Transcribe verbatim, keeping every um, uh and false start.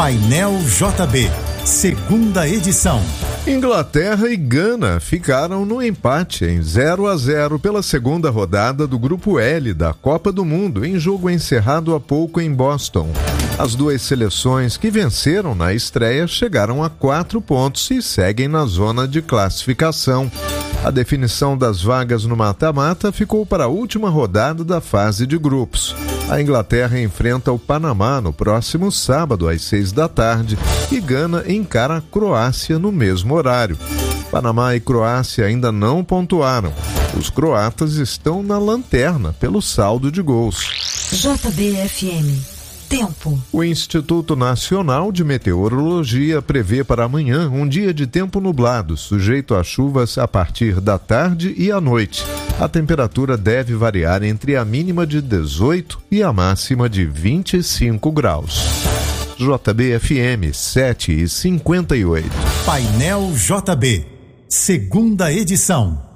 Painel J B, segunda edição. Inglaterra e Gana ficaram no empate em zero a zero pela segunda rodada do Grupo L da Copa do Mundo, em jogo encerrado há pouco em Boston. As duas seleções que venceram na estreia chegaram a quatro pontos e seguem na zona de classificação. A definição das vagas no mata-mata ficou para a última rodada da fase de grupos. A Inglaterra enfrenta o Panamá no próximo sábado às seis da tarde e Gana encara a Croácia no mesmo horário. Panamá e Croácia ainda não pontuaram. Os croatas estão na lanterna pelo saldo de gols. J B F M. Tempo. O Instituto Nacional de Meteorologia prevê para amanhã um dia de tempo nublado, sujeito a chuvas a partir da tarde e à noite. A temperatura deve variar entre a mínima de dezoito e a máxima de vinte e cinco graus. J B F M sete e cinquenta e oito. Painel J B, segunda edição.